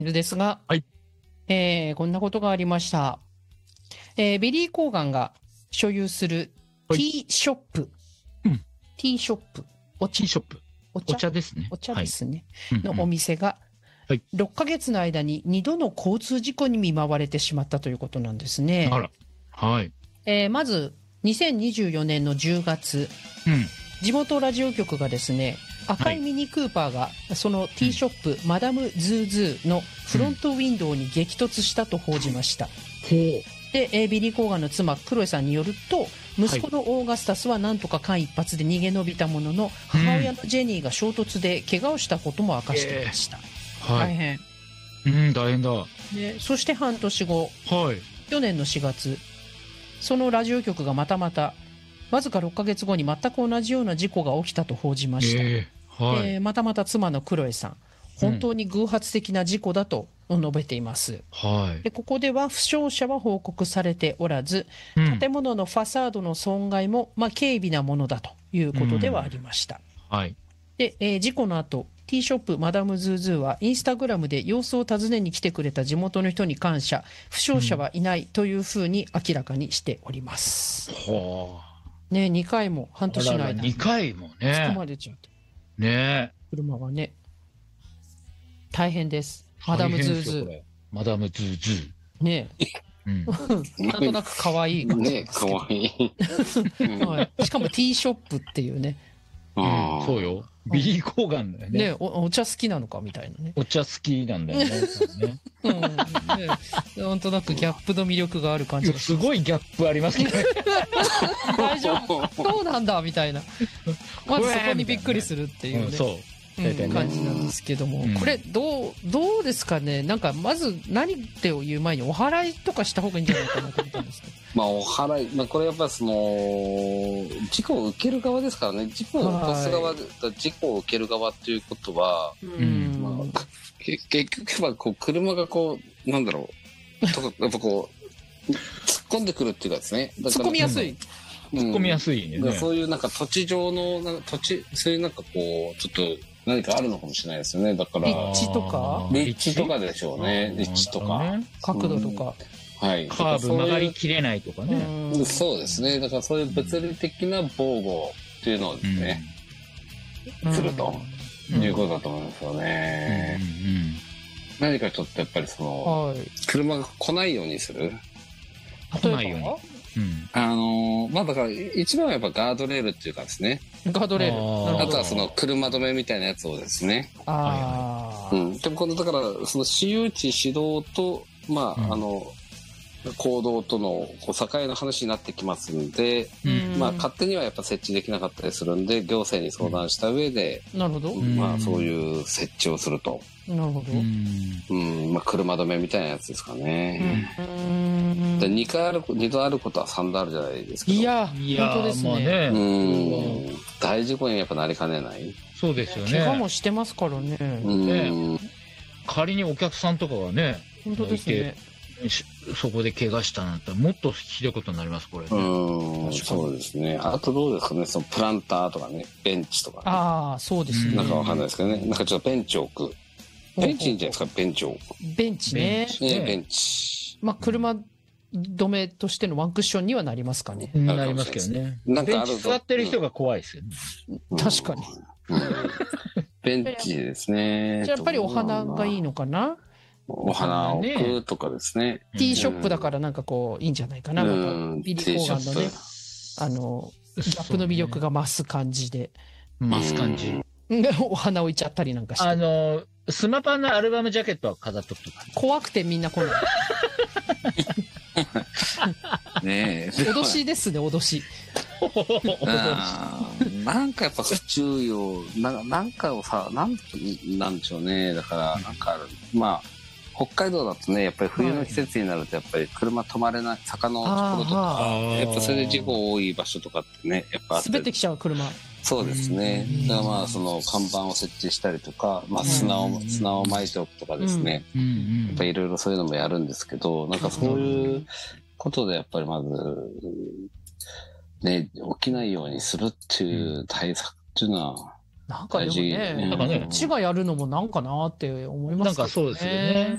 ですが、 はい。 こんなことがありました。ビリー・コーガンが所有するティーショップ、 ティーショップ。お茶ですね。 お茶ですね。 はいのお店が、 はい 6ヶ月の間に2度の交通事故に見舞われてしまったということなんですね。 あら。はい。 まず、2024年の10月、地元ラジオ局がですね、赤いミニクーパーがそのティーショップ、マダム・ズーズーのフロントウィンドウに激突したと報じました。で、ビリー・コーガンの妻クロエさんによると、息子のオーガスタスはなんとか間一髪で逃げ延びたものの、母親のジェニーが衝突で怪我をしたことも明かしていました。大変。 大変だ。 で、そして半年後、 はい。 去年の4月、そのラジオ局がまたわずか6ヶ月後に全く同じような事故が起きたと報じました。 はい。 またまた妻のクロエさん、本当に偶発的な事故だと述べています。 はい。 で、ここでは負傷者は報告されておらず、建物のファサードの損害も、軽微なものだということではありました。 はい。 で、事故の後、ティーショップマダムズーズーはインスタグラムで様子を尋ねに来てくれた地元の人に感謝、負傷者はいないというふうに明らかにしております。ね、2回も半年の間に 2回もね。 突っ込まれちゃって。 ね。 車がね。大変です。マダムズーズー。 マダムズーズー。ねなんとなく可愛い感じですけど。 可愛い。 はい。しかもティーショップっていうね。 そうよ。ビリー・コーガンだよね。 ね、お茶好きなのかみたいなね。 お茶好きなんだよね。 なんとなくギャップの魅力がある感じがすごいギャップありますね。 大丈夫そうなんだみたいな。まずそこにびっくりするっていうね。感じなんですけども、これどうですかね。なんかまず何って言う前にお祓いとかした方がいいんじゃないかなと思ったんですけど。 お祓い、これやっぱ事故を受ける側ですからね。事故を起こす側、事故を受ける側っていうことは、結局は車がなんだろう、とかやっぱ突っ込んでくるっていうかですね。 突っ込みやすい。 突っ込みやすいね。 そういう土地上のそういうちょっと何かあるのかもしれないですよね。だから立地とか立地とかでしょうね。立地とか角度とか、 はい、 カーブ曲がりきれないとかね。 そうですね。だからそういう物理的な防護っていうのをですね、するということだと思いますよね。何かちょっとやっぱり車が来ないようにする。 来ないように。 だから一番はやっぱガードレールっていうかですね。 ガードレール。 あとは車止めみたいなやつをですね。でもだから私有地指導と行動との境の話になってきますんで、勝手にはやっぱ設置できなかったりするんで、行政に相談した上で、 なるほど。 そういう設置をすると。 なるほど。 車止めみたいなやつですかね。2度あることは3度あるじゃないですか。 いや、本当ですね。 大事故にやっぱなりかねない。 そうですよね。 怪我もしてますからね。 仮にお客さんとかがね、 本当ですね。 そこで怪我したなんてもっとひどいことになります、これ。 そうですね。あとどうですかね、プランターとかね、ベンチとか。 そうですね。 なんかわかんないですけどね。なんかちょっとベンチを置く。ベンチいいんじゃないですか、ベンチを。 ベンチね。 ベンチ。 車止めとしてのワンクッションにはなりますかね。 なりますけどね。ベンチ座ってる人が怖いですよね。 確かに。 ベンチですね。 じゃあやっぱりお花がいいのかな。 お花を置くとかですね。 ティーショップだからなんかいいんじゃないかな。ビリー・コーガンのね、ギャップの魅力が増す感じで。 増す感じ。 お花置いちゃったりなんかして。 スマパンのアルバムジャケットは飾っとくとか。 怖くてみんな来ない。 ねえ。 脅しですね、脅し。 なんかやっぱ不注意を、なんかをなんでしょうね。だから、北海道だとね、やっぱり冬の季節になると、やっぱり車止まれない、坂のところとか、やっぱそれで事故多い場所とかってね、やっぱ滑ってきちゃう車。 そうですね。だから看板を設置したりとか、砂を撒いておくとかですね。やっぱりいろいろそういうのもやるんですけど、なんかそういうことでやっぱりまず、ね、起きないようにするっていう対策っていうのは、 なんかでもね、こっちがやるのもなんかなって思いますけどね。 なんかそうですよね。